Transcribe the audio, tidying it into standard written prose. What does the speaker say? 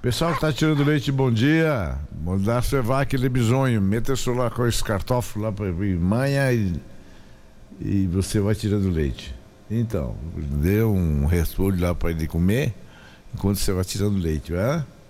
Pessoal que tá tirando leite, bom dia. Mandar cevar aquele bisonho. Meta isso lá com esse cartófilo lá pra manha e você vai tirando leite. Então, dê um repolho lá pra ele comer enquanto você vai tirando leite, né?